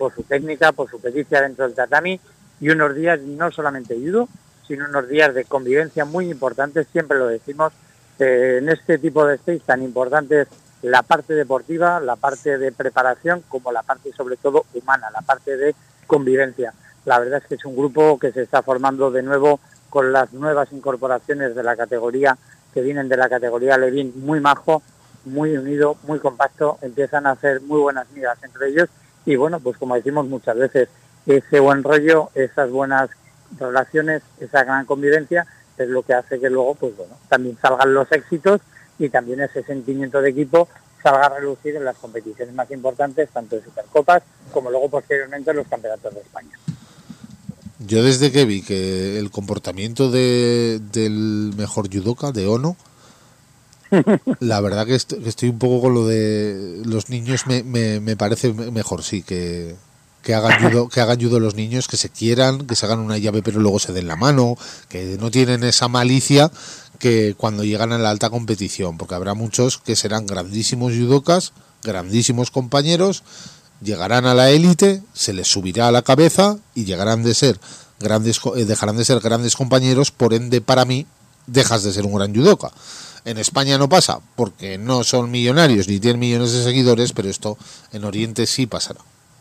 por su técnica, por su pericia dentro del tatami, y unos días no solamente judo, sino unos días de convivencia muy importantes, siempre lo decimos, en este tipo de stage tan importantes, la parte deportiva, la parte de preparación, como la parte sobre todo humana, la parte de convivencia. La verdad es que es un grupo que se está formando de nuevo con las nuevas incorporaciones de la categoría, que vienen de la categoría Levin, muy majo, muy unido, muy compacto, empiezan a hacer muy buenas migas entre ellos y bueno, pues como decimos muchas veces, ese buen rollo, esas buenas relaciones, esa gran convivencia es lo que hace que luego pues bueno, también salgan los éxitos y también ese sentimiento de equipo salga a relucir en las competiciones más importantes, tanto en Supercopas como luego posteriormente en los campeonatos de España. Yo desde que vi que el comportamiento del mejor judoka, de Ono, la verdad que estoy un poco con lo de los niños, me parece mejor, sí, que hagan judo los niños, que se quieran, que se hagan una llave pero luego se den la mano, que no tienen esa malicia que cuando llegan a la alta competición, porque habrá muchos que serán grandísimos judokas, grandísimos compañeros, llegarán a la élite, se les subirá a la cabeza y llegarán de ser dejarán de ser grandes compañeros, por ende para mí dejas de ser un gran judoka. En España no pasa porque no son millonarios ni tienen millones de seguidores, pero esto en Oriente sí pasará.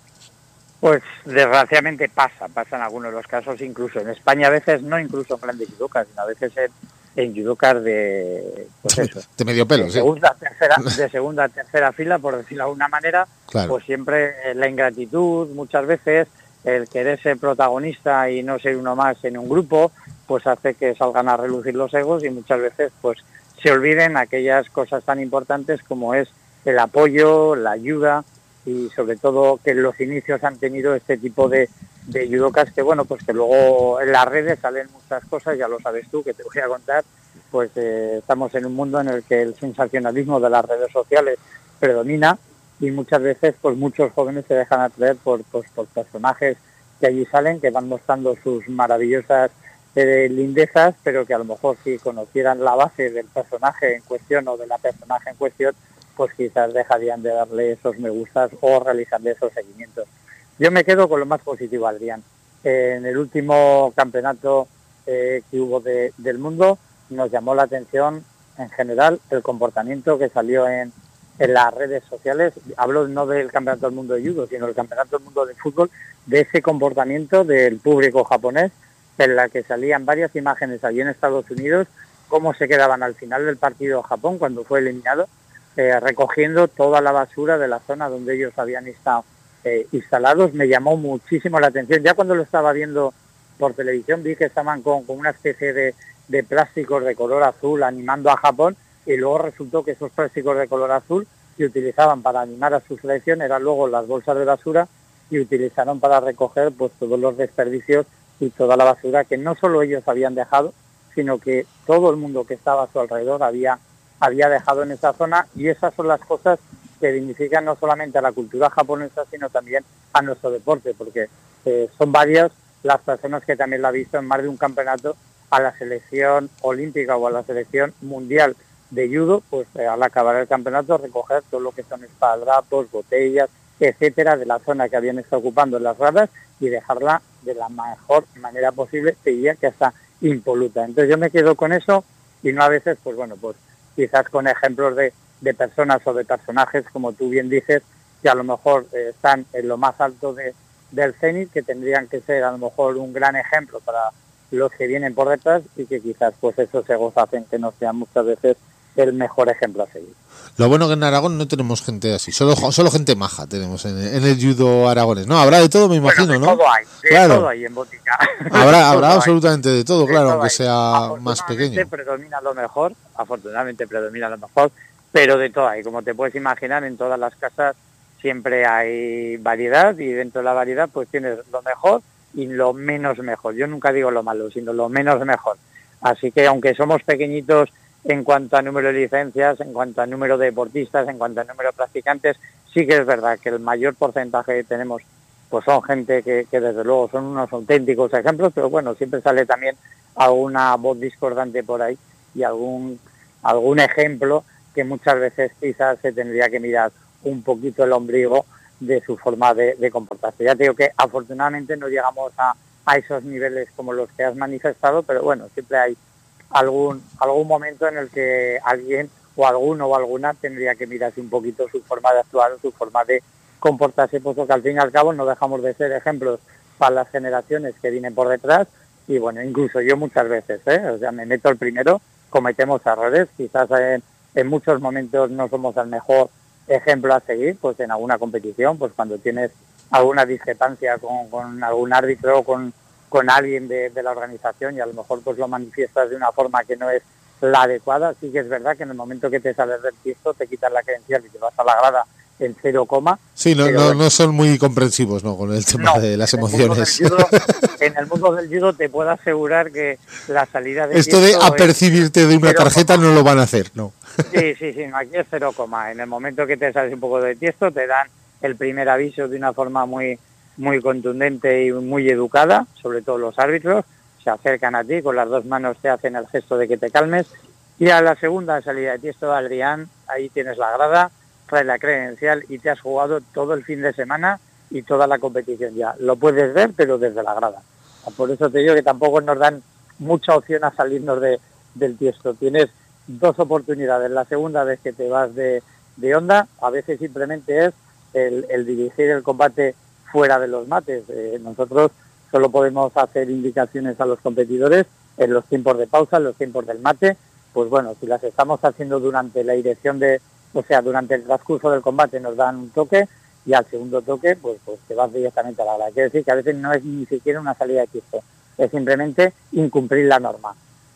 Pues desgraciadamente pasa en algunos de los casos, incluso en España a veces no incluso en grandes judokas, sino a veces en judokas de, pues eso, de medio pelo, de segunda, tercera fila, por decirlo de alguna manera, claro. Pues siempre la ingratitud, muchas veces el querer ser protagonista y no ser uno más en un grupo, pues hace que salgan a relucir los egos y muchas veces pues se olviden aquellas cosas tan importantes como es el apoyo, la ayuda, y sobre todo que en los inicios han tenido este tipo de judokas que bueno, pues que luego en las redes salen muchas cosas, ya lo sabes tú, que te voy a contar, pues estamos en un mundo en el que el sensacionalismo de las redes sociales predomina y muchas veces pues muchos jóvenes se dejan atraer por personajes que allí salen, que van mostrando sus maravillosas lindezas, pero que a lo mejor si conocieran la base del personaje en cuestión o de la personaje en cuestión, pues quizás dejarían de darle esos me gustas o realizarle esos seguimientos. Yo me quedo con lo más positivo, Adrián. En el último campeonato que hubo del mundo nos llamó la atención en general el comportamiento que salió en las redes sociales. Hablo no del campeonato del mundo de judo, sino del campeonato del mundo de fútbol, de ese comportamiento del público japonés, en la que salían varias imágenes allí en Estados Unidos, cómo se quedaban al final del partido Japón cuando fue eliminado, recogiendo toda la basura de la zona donde ellos habían estado instalados. Me llamó muchísimo la atención. Ya cuando lo estaba viendo por televisión vi que estaban con una especie de plásticos de color azul animando a Japón, y luego resultó que esos plásticos de color azul que utilizaban para animar a su selección eran luego las bolsas de basura y utilizaron para recoger pues todos los desperdicios y toda la basura que no solo ellos habían dejado, sino que todo el mundo que estaba a su alrededor había dejado en esa zona, y esas son las cosas que dignifican no solamente a la cultura japonesa, sino también a nuestro deporte, porque son varias las personas que también la han visto en más de un campeonato a la selección olímpica o a la selección mundial de judo, pues al acabar el campeonato recoger todo lo que son esparadrapos, botellas, etcétera, de la zona que habían estado ocupando en las gradas y dejarla de la mejor manera posible, te diría que hasta impoluta. Entonces yo me quedo con eso, y no a veces, pues bueno, pues quizás con ejemplos de personas o de personajes, como tú bien dices, que a lo mejor están en lo más alto del cenit, que tendrían que ser a lo mejor un gran ejemplo para los que vienen por detrás, y que quizás pues esos egos hacen que no sean muchas veces el mejor ejemplo a seguir. Lo bueno que en Aragón no tenemos gente así, solo gente maja tenemos en el judo aragonés. No, habrá de todo, me imagino, bueno, ¿no? Todo hay, claro. Todo hay en Botica. Habrá absolutamente de todo, claro, aunque sea más pequeño. Afortunadamente predomina lo mejor, pero de todo hay. Como te puedes imaginar, en todas las casas siempre hay variedad, y dentro de la variedad pues tienes lo mejor y lo menos mejor. Yo nunca digo lo malo, sino lo menos mejor. Así que aunque somos pequeñitos en cuanto a número de licencias, en cuanto a número de deportistas, en cuanto a número de practicantes, sí que es verdad que el mayor porcentaje que tenemos pues son gente que desde luego son unos auténticos ejemplos, pero bueno, siempre sale también alguna voz discordante por ahí y algún ejemplo que muchas veces quizás se tendría que mirar un poquito el ombligo de su forma de comportarse. Ya te digo que afortunadamente no llegamos a esos niveles como los que has manifestado, pero bueno, siempre hay algún momento en el que alguien o alguno o alguna tendría que mirarse un poquito su forma de actuar, su forma de comportarse, puesto que al fin y al cabo no dejamos de ser ejemplos para las generaciones que vienen por detrás. Y bueno, incluso yo muchas veces, o sea, me meto el primero, cometemos errores, quizás en muchos momentos no somos el mejor ejemplo a seguir, pues en alguna competición, pues cuando tienes alguna discrepancia con algún árbitro o con alguien de la organización y a lo mejor pues lo manifiestas de una forma que no es la adecuada. Sí que es verdad que en el momento que te sales del tiesto te quitas la credencial y te vas a la grada en 0, sí, no son muy comprensivos, ¿no?, con el tema de las emociones. En el mundo del judo te puedo asegurar que la salida de esto de apercibirte de una tarjeta no lo van a hacer, ¿no? Sí, no, aquí es 0, en el momento que te sales un poco de tiesto te dan el primer aviso de una forma muy contundente y muy educada, sobre todo los árbitros, se acercan a ti, con las dos manos te hacen el gesto de que te calmes, y a la segunda salida de tiesto, Adrián, ahí tienes la grada, traes la credencial y te has jugado todo el fin de semana y toda la competición ya. Lo puedes ver, pero desde la grada. Por eso te digo que tampoco nos dan mucha opción a salirnos del tiesto. Tienes 2 oportunidades. La segunda vez que te vas de onda, a veces simplemente es el dirigir el combate fuera de los mates. Nosotros solo podemos hacer indicaciones a los competidores en los tiempos de pausa, en los tiempos del mate. Pues bueno, si las estamos haciendo durante la dirección durante el transcurso del combate nos dan un toque, y al segundo toque pues te vas directamente a la grada. Quiere decir que a veces no es ni siquiera una salida de tiesto, es simplemente incumplir la norma.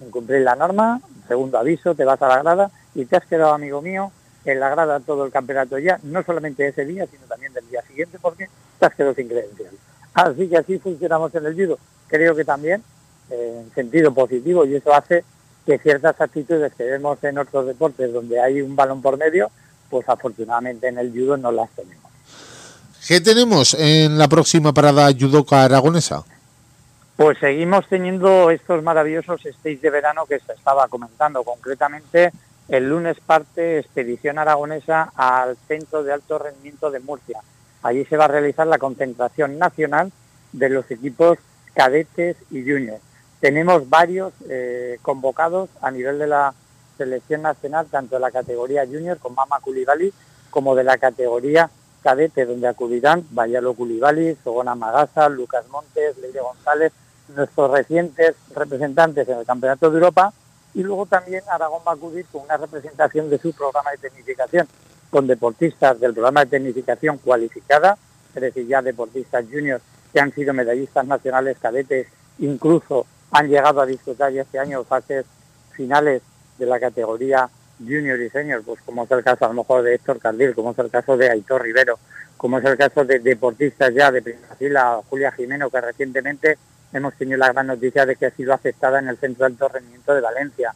Segundo aviso, te vas a la grada y te has quedado, amigo mío, en la grada todo el campeonato ya, no solamente ese día, sino también del día siguiente, porque te has quedado sin credencial. Así que así funcionamos en el judo. Creo que también en sentido positivo, y eso hace que ciertas actitudes que vemos en otros deportes donde hay un balón por medio, pues afortunadamente en el judo no las tenemos. ¿Qué tenemos en la próxima parada judoka aragonesa? Pues seguimos teniendo estos maravillosos stages de verano que se estaba comentando. Concretamente, el lunes parte Expedición Aragonesa al Centro de Alto Rendimiento de Murcia. Allí se va a realizar la concentración nacional de los equipos cadetes y juniors. Tenemos varios convocados a nivel de la selección nacional, tanto de la categoría junior con Mama Coulibaly, como de la categoría cadete, donde acudirán Bayalo Coulibaly, Sogona Magasa, Lucas Montes, Leire González, nuestros recientes representantes en el Campeonato de Europa, y luego también Aragón va a acudir con una representación de su programa de tecnificación, con deportistas del programa de tecnificación cualificada, es decir, ya deportistas juniors que han sido medallistas nacionales cadetes, incluso han llegado a disputar ya este año fases finales de la categoría junior y senior, pues como es el caso a lo mejor de Héctor Cardil, como es el caso de Aitor Rivero, como es el caso de deportistas ya de primera fila, Julia Jimeno, que recientemente hemos tenido la gran noticia de que ha sido aceptada en el Centro de Alto Rendimiento de Valencia,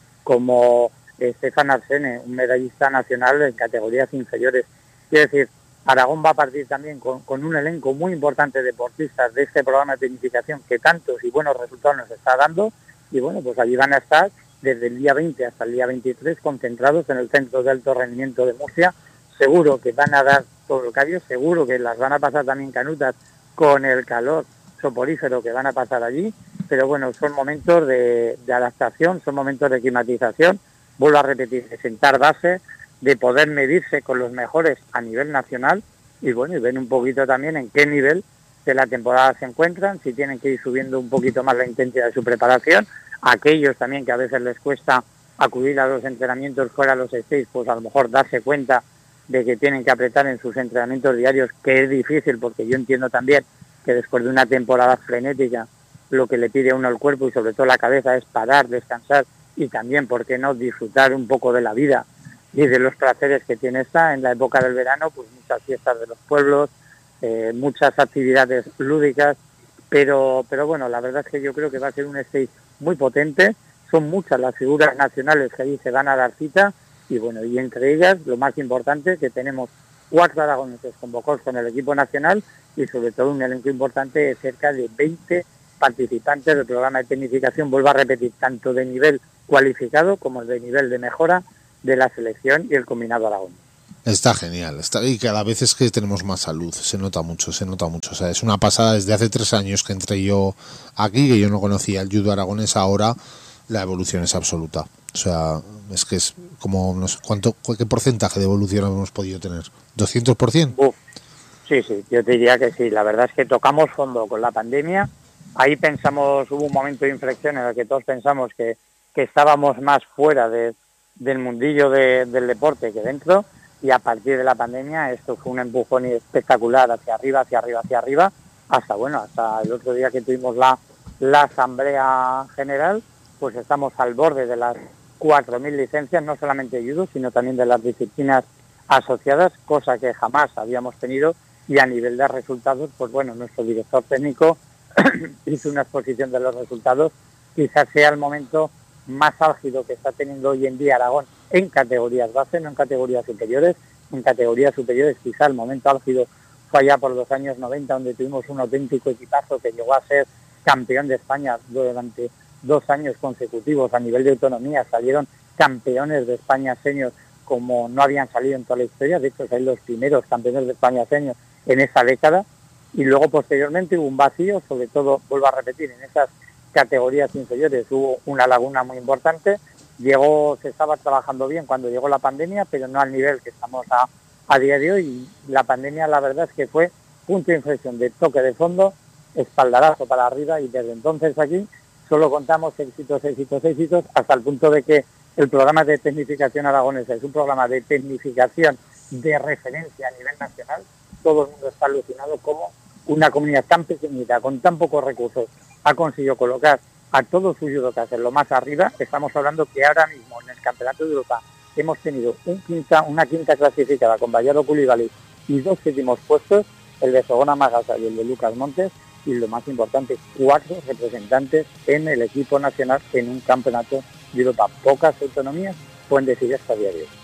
como Stefan Arsene, un medallista nacional en categorías inferiores. Quiero decir, Aragón va a partir también con un elenco muy importante de deportistas de este programa de tecnificación que tantos y buenos resultados nos está dando, y bueno, pues allí van a estar desde el día 20 hasta el día 23 concentrados en el Centro de Alto Rendimiento de Murcia. Seguro que van a dar todo el callo, seguro que las van a pasar también canutas con el calor soporífero que van a pasar allí, pero bueno, son momentos de adaptación, son momentos de climatización, vuelvo a repetir, de sentar base, de poder medirse con los mejores a nivel nacional, y bueno, y ven un poquito también en qué nivel de la temporada se encuentran, si tienen que ir subiendo un poquito más la intensidad de su preparación. Aquellos también que a veces les cuesta acudir a los entrenamientos fuera de los stages, pues a lo mejor darse cuenta de que tienen que apretar en sus entrenamientos diarios, que es difícil, porque yo entiendo también que después de una temporada frenética lo que le pide a uno el cuerpo y sobre todo la cabeza es parar, descansar y también, ¿por qué no?, disfrutar un poco de la vida y de los placeres que tiene esta en la época del verano, pues muchas fiestas de los pueblos, muchas actividades lúdicas, pero bueno, la verdad es que yo creo que va a ser un stage muy potente, son muchas las figuras nacionales que allí se van a dar cita, y bueno, y entre ellas, lo más importante, que tenemos 4 aragoneses convocados con el equipo nacional y sobre todo un elenco importante de cerca de 20 participantes del programa de tecnificación, vuelvo a repetir, tanto de nivel cualificado como de nivel de mejora de la selección y el combinado Aragón. Está genial, y cada vez es que tenemos más salud, se nota mucho, o sea, es una pasada. Desde hace 3 años que entré yo aquí, que yo no conocía el judo aragonés, ahora la evolución es absoluta, o sea, es que es como, no sé, ¿qué porcentaje de evolución hemos podido tener? ¿200%? Uf, sí, yo te diría que sí, la verdad es que tocamos fondo con la pandemia, ahí hubo un momento de inflexión en el que todos pensamos que estábamos más fuera del mundillo del deporte que dentro, y a partir de la pandemia esto fue un empujón espectacular hacia arriba, hasta el otro día que tuvimos la asamblea general, pues estamos al borde de las 4.000 licencias, no solamente de judo, sino también de las disciplinas asociadas, cosa que jamás habíamos tenido, y a nivel de resultados, pues bueno, nuestro director técnico hizo una exposición de los resultados. Quizás sea el momento más álgido que está teniendo hoy en día Aragón en categorías base, no en categorías superiores. En categorías superiores quizá el momento álgido fue allá por los años 90, donde tuvimos un auténtico equipazo que llegó a ser campeón de España durante 2 años consecutivos. A nivel de autonomía salieron campeones de España senior como no habían salido en toda la historia, de hecho son los primeros campeones de España senior en esa década, y luego posteriormente hubo un vacío, sobre todo, vuelvo a repetir, en esas categorías inferiores hubo una laguna muy importante. Se estaba trabajando bien cuando llegó la pandemia, pero no al nivel que estamos a día de hoy, y la pandemia la verdad es que fue punto de inflexión, de toque de fondo, espaldarazo para arriba, y desde entonces aquí solo contamos éxitos, hasta el punto de que el programa de tecnificación aragonesa es un programa de tecnificación de referencia a nivel nacional. Todo el mundo está alucinado como una comunidad tan pequeñita, con tan pocos recursos, ha conseguido colocar a todos sus judokas en lo más arriba. Estamos hablando que ahora mismo en el Campeonato de Europa hemos tenido una quinta clasificada con Bayardo Coulibaly y 2 7º puestos, el de Sogona Magasa y el de Lucas Montes, y lo más importante, 4 representantes en el equipo nacional en un Campeonato de Europa. Pocas autonomías pueden decir esto a día de hoy.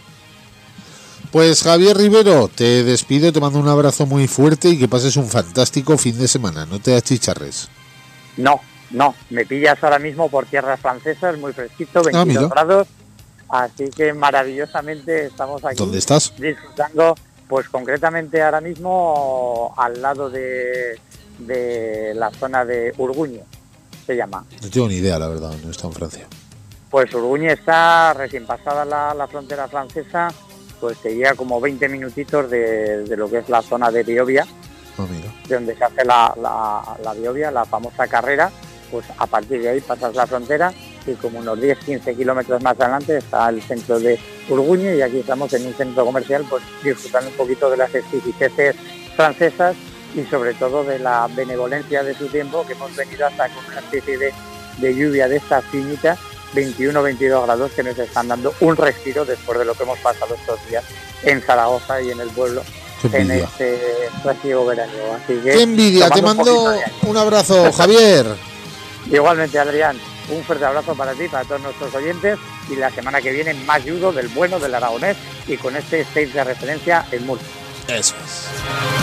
Pues Javier Rivero, te despido, te mando un abrazo muy fuerte y que pases un fantástico fin de semana. No te achicharres. No, me pillas ahora mismo por tierras francesas, muy fresquito, 22 grados, así que maravillosamente estamos aquí. ¿Dónde estás? Disfrutando, pues concretamente ahora mismo al lado de la zona de Urguñe, se llama. No tengo ni idea, la verdad, no está en Francia. Pues Urguñe está recién pasada la frontera francesa, pues sería como 20 minutitos de lo que es la zona de Biobia, de donde se hace la Biobia, la famosa carrera. Pues a partir de ahí pasas la frontera y como unos 10-15 kilómetros más adelante está el centro de Urguñe, y aquí estamos en un centro comercial, pues disfrutando un poquito de las exquisiteces francesas y sobre todo de la benevolencia de su tiempo, que hemos venido hasta con una especie de lluvia de estas finitas, 21-22 grados, que nos están dando un respiro después de lo que hemos pasado estos días en Zaragoza y en el pueblo en este festivo verano. Así que ¡qué envidia! Te mando un abrazo, Javier. Igualmente, Adrián, un fuerte abrazo para ti, para todos nuestros oyentes, y la semana que viene más judo del bueno del aragonés y con este stage de referencia en Murcia. Eso es.